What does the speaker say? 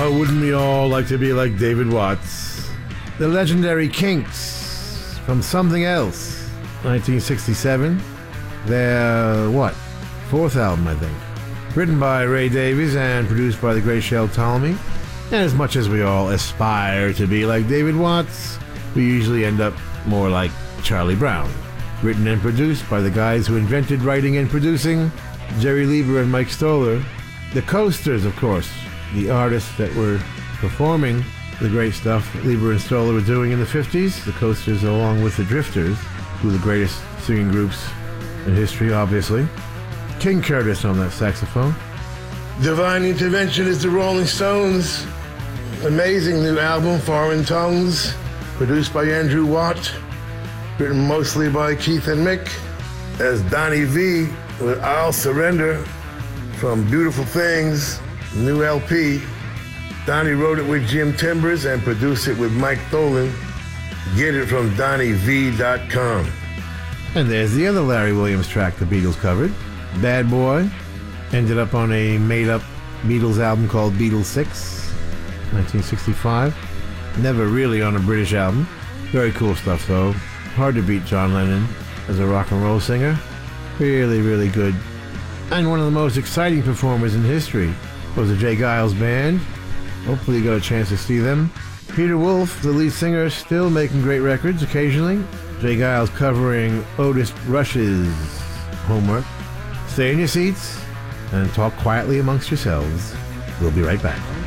Wouldn't we all like to be like David Watts? The legendary Kinks from Something Else, 1967. Their, fourth album, I think. Written by Ray Davies and produced by the great Shel Talmy. And as much as we all aspire to be like David Watts, we usually end up more like Charlie Brown. Written and produced by the guys who invented writing and producing, Jerry Leiber and Mike Stoller. The Coasters, of course, the artists that were performing the great stuff Leiber and Stoller were doing in the 50s. The Coasters, along with the Drifters, who are the greatest singing groups in history, obviously. King Curtis on that saxophone. Divine Intervention is the Rolling Stones. Amazing new album, Foreign Tongues, produced by Andrew Watt, written mostly by Keith and Mick. As Donnie V with I'll Surrender from Beautiful Things, new LP. Donnie wrote it with Jim Timbers and produced it with Mike Tholen. Get it from DonnieV.com. And there's the other Larry Williams track the Beatles covered, Bad Boy. Ended up on a made-up Beatles album called Beatles 6, 1965. Never really on a British album. Very cool stuff, though. Hard to beat John Lennon as a rock and roll singer. Really, really good. And one of the most exciting performers in history was the Jay Giles Band. Hopefully you got a chance to see them. Peter Wolf, the lead singer, still making great records occasionally. Jay Giles covering Otis Rush's Homework. Stay in your seats and talk quietly amongst yourselves. We'll be right back.